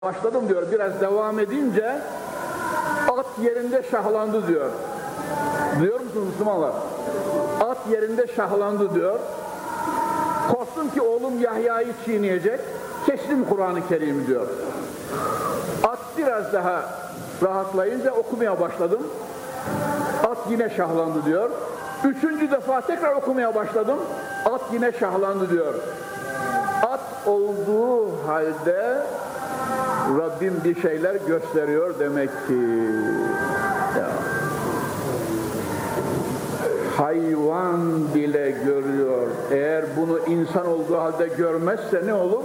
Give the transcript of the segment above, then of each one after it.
Başladım diyor, biraz devam edince at yerinde şahlandı diyor. Duyuyor musunuz Müslümanlar? At yerinde şahlandı diyor. Korktum ki oğlum Yahya'yı çiğneyecek, kestim Kur'an-ı Kerim'i diyor. At biraz daha rahatlayınca okumaya başladım. At yine şahlandı diyor. Üçüncü defa tekrar okumaya başladım. At yine şahlandı diyor. At olduğu halde Rabbim bir şeyler gösteriyor demek ki. Ya. Hayvan bile görüyor. Eğer bunu insan olduğu halde görmezse ne olur?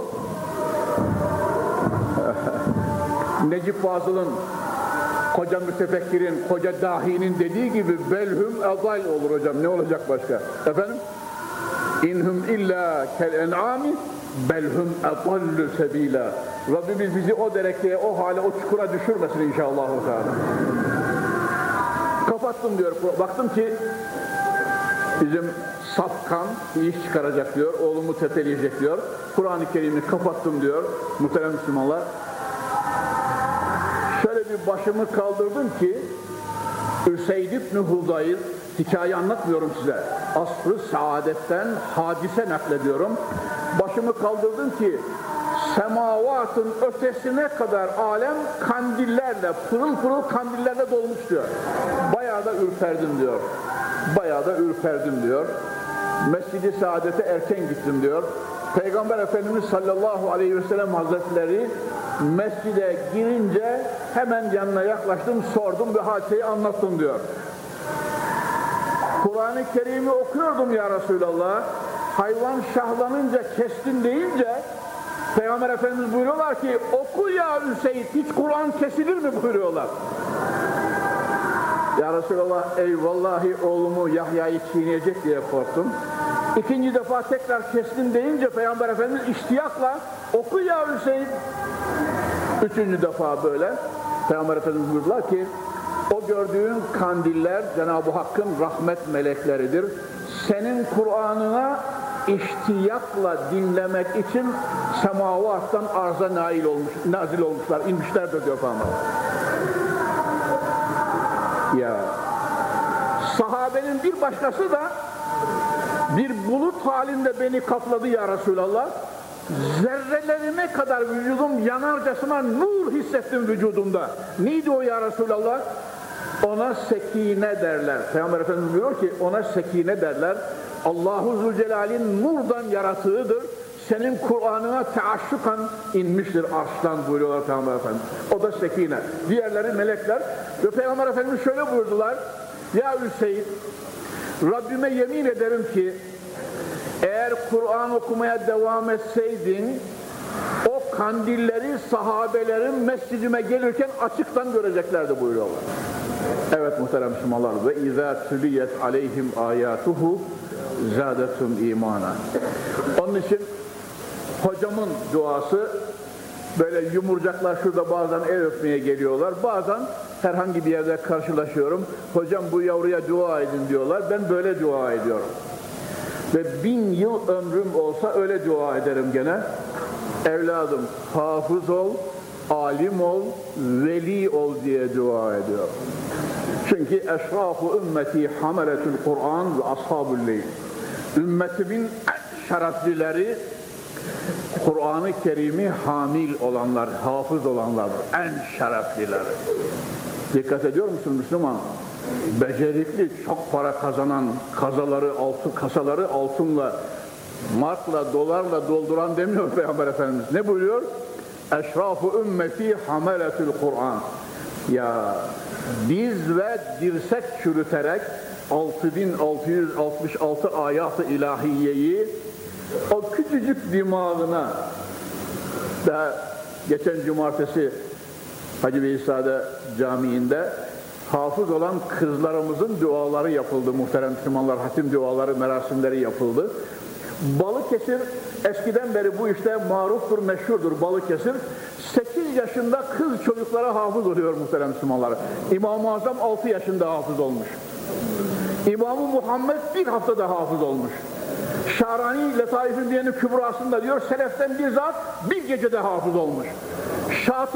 Necip Fazıl'ın, koca mütefekkirin, koca dahinin dediği gibi belhum ezal olur hocam. Ne olacak başka? Efendim? İnhum illa kel en'ami belhum ezallü sebila. Rabbimiz bizi o derekeye, o hale, o çukura düşürmesin inşallah. Kapattım diyor. Baktım ki bizim safkan bir iş çıkaracak diyor. Oğlumu tepeleyecek diyor. Kur'an-ı Kerim'i kapattım diyor. Muhterem Müslümanlar. Şöyle bir başımı kaldırdım ki Üseyd ibn Hudayr, hikaye anlatmıyorum size. Asr-ı saadetten hadise naklediyorum. Başımı kaldırdım ki semavatın ötesine kadar alem kandillerle, pırıl pırıl kandillerle dolmuş diyor. Bayağı da ürperdim diyor. Bayağı da ürperdim diyor. Mescid-i Saadet'e erken gittim diyor. Peygamber Efendimiz sallallahu aleyhi ve sellem Hazretleri mescide girince hemen yanına yaklaştım, sordum ve hadiseyi anlattım diyor. Kur'an-ı Kerim'i okuyordum ya Resulallah. Hayvan şahlanınca kestin deyince Peygamber Efendimiz buyuruyorlar ki oku ya Üseyd, hiç Kur'an kesilir mi buyuruyorlar. Ya Resulallah, ey vallahi oğlumu Yahya'yı çiğneyecek diye korktum. İkinci defa tekrar kestin deyince Peygamber Efendimiz iştiyakla oku ya Üseyd. Üçüncü defa böyle Peygamber Efendimiz buyurdular ki o gördüğün kandiller Cenab-ı Hakk'ın rahmet melekleridir. Senin Kur'an'ına iştiyakla dinlemek için semavattan arza nazil olmuşlar, inmişlerdir diyor Peygamber. Ya sahabenin bir başkası da bir bulut halinde beni kapladı ya Resulallah. Zerrelerime kadar vücudum yanarcasına nur hissettim vücudumda. Neydi o ya Resulallah? Ona sekine derler. Peygamber Efendimiz buyuruyor ki ona sekine derler. Allahu Zülcelal'in nurdan yaratığıdır. Senin Kur'an'ına teaşşukan inmiştir arştan buyuruyorlar Peygamber Efendimiz. O da sekine. Diğerleri melekler. Ve Peygamber Efendimiz şöyle buyurdular. Ya Hüseyin, Rabbime yemin ederim ki eğer Kur'an okumaya devam etseydin o kandilleri sahabelerin mescidime gelirken açıktan göreceklerdi buyuruyorlar. Evet muhterem Müslümanlar, ve izâ tüliyet aleyhim âyâtuhu zâdetum imana. Onun için hocamın duası, böyle yumurcaklar şurada bazen el öpmeye geliyorlar, bazen herhangi bir yerde karşılaşıyorum, hocam bu yavruya dua edin diyorlar, ben böyle dua ediyorum. Ve 1000 yıl ömrüm olsa öyle dua ederim gene. Evladım hafız ol, alim ol, veli ol diye dua ediyorum. Çünkü eşraf-ı ümmeti hameletül Kur'an ve ashabul leyl. Ümmetimin şereflileri Kur'an-ı Kerim'i hamil olanlar, hafız olanlardır. En şereflileri. Dikkat ediyor musun Müslüman? Becerikli, çok para kazanan, kasaları altınla, markla, dolarla dolduran demiyor Peygamber Efendimiz. Ne buyuruyor? Eşraf-ı ümmeti hameletül Kur'an. Ya diz ve dirsek çürüterek 6666 ayat-ı ilahiyeyi o küçücük dimağına, daha geçen cumartesi Hacı Beyzade Camii'nde hafız olan kızlarımızın duaları yapıldı muhterem Müslümanlar, hatim duaları, merasimleri yapıldı. Balıkesir eskiden beri bu işte maruftur, meşhurdur Balıkesir. 8 yaşında kız çocuklara hafız oluyor muhterem Müslümanlar. İmam-ı Azam 6 yaşında hafız olmuş. İmam-ı Muhammed bir haftada hafız olmuş. Şarani Letaif-i Diyen-i Kübrası'nda diyor, seleften bir zat bir gecede hafız olmuş. Şatı